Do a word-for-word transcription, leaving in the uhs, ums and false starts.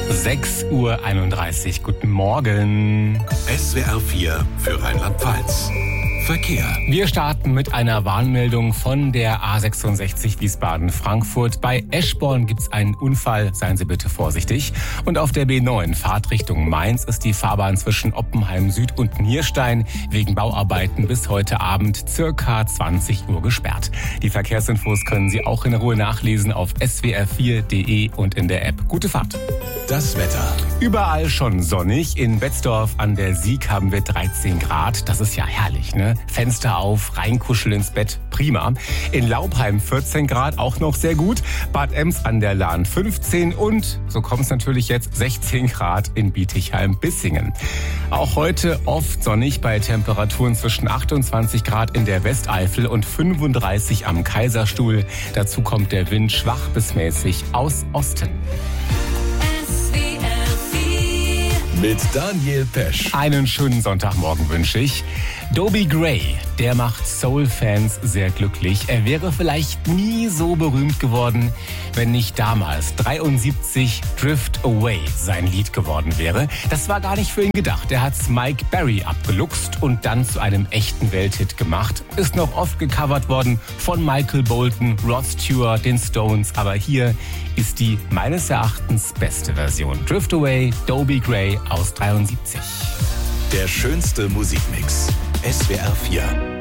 sechs Uhr einunddreißig. Guten Morgen. S W R vier für Rheinland-Pfalz. Verkehr. Wir starten mit einer Warnmeldung von der A sechsundsechzig Wiesbaden-Frankfurt. Bei Eschborn gibt's einen Unfall. Seien Sie bitte vorsichtig. Und auf der B neun Fahrtrichtung Mainz ist die Fahrbahn zwischen Oppenheim Süd und Nierstein wegen Bauarbeiten bis heute Abend circa zwanzig Uhr gesperrt. Die Verkehrsinfos können Sie auch in Ruhe nachlesen auf s w r vier punkt d e und in der App. Gute Fahrt. Das Wetter. Überall schon sonnig. In Betzdorf an der Sieg haben wir dreizehn Grad. Das ist ja herrlich, ne? Fenster auf, reinkuscheln ins Bett, prima. In Laubheim vierzehn Grad, auch noch sehr gut. Bad Ems an der Lahn fünfzehn und, so kommt es natürlich jetzt, sechzehn Grad in Bietigheim-Bissingen. Auch heute oft sonnig bei Temperaturen zwischen achtundzwanzig Grad in der Westeifel und fünfunddreißig am Kaiserstuhl. Dazu kommt der Wind schwach bis mäßig aus Osten. Mit Daniel Pesch. Einen schönen Sonntagmorgen wünsche ich. Dobie Gray, der macht Soul-Fans sehr glücklich. Er wäre vielleicht nie so berühmt geworden, wenn nicht damals dreiundsiebzig Drift Away sein Lied geworden wäre. Das war gar nicht für ihn gedacht. Er hat's Mike Berry abgeluchst und dann zu einem echten Welthit gemacht. Ist noch oft gecovert worden von Michael Bolton, Rod Stewart, den Stones. Aber hier ist die meines Erachtens beste Version. Drift Away, Dobie Gray aus dreiundsiebzig. Der schönste Musikmix. S W R vier.